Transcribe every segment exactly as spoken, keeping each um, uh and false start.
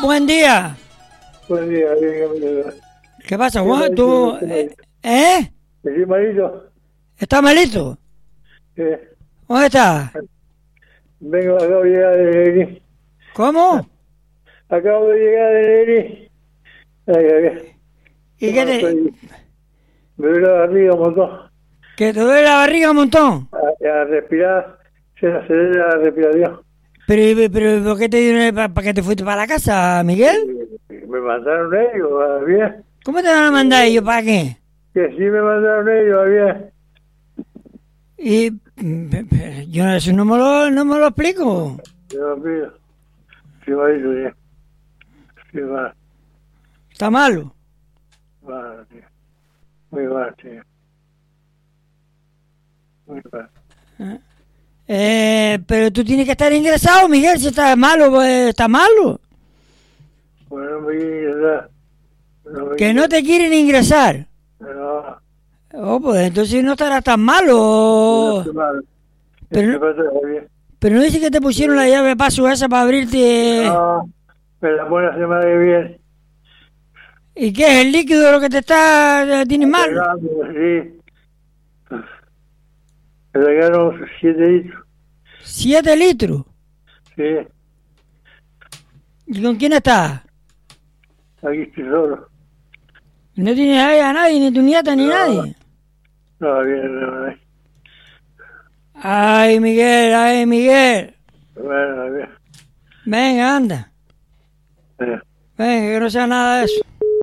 buen día. Buen día, bien, ¿Qué pasa, Juan? ¿Tú, eh? ¿Eh? ¿Estoy malito? ¿Estás malito? Sí. ¿Dónde estás? Vengo, acabo de llegar de Neri. ¿Cómo? Acabo de llegar de Neri. Ay, ay, ay. ¿Y qué te...? Estoy- Me duele la barriga un montón. ¿Que te duele la barriga un montón? A, a respirar, se me acelera la respiración. ¿Pero, pero por qué te dieron para qué te fuiste para la casa, Miguel? Me mandaron ellos, va bien. ¿Cómo te van a mandar ellos? ¿Para qué? Que sí me mandaron ellos, va bien. Y mm, pe- pe- yo eso no me lo, no me lo explico. Yo lo pido. Sí, malito, bien. Sí, mal. Está malo. Mal, tío. Muy mal, tío. Muy mal. Eh, pero tú tienes que estar ingresado, Miguel. Si estás malo, pues está malo. Bueno, no me quieren ingresar. No me Que no te quieren ingresar. No, Oh, pues entonces no estarás tan no malo. estoy mal. Pero- ¿Qué pasa? Está bien. Pero no dice que te pusieron la llave de paso esa para abrirte. No, me la pone la semana que viene. ¿Y qué es el líquido lo que te está eh, tiene mal? Sí. Me sacaron siete litros. Siete litros. Sí, ¿Y con quién estás? aquí estoy solo. No tienes ahí a nadie, ni tu nieta, ni No. nadie. No, bien, no, no. Ay, Miguel, ay, Miguel. Bueno, bien. Venga, anda. Eh, Venga, que no sea nada de eso.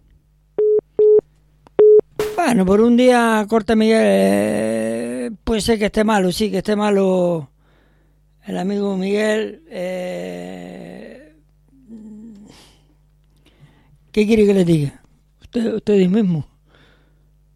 Bueno, por un día, corta Miguel, eh, puede ser que esté malo, sí, que esté malo el amigo Miguel. Eh, ¿Qué quiere que le diga? Usted, ustedes mismos.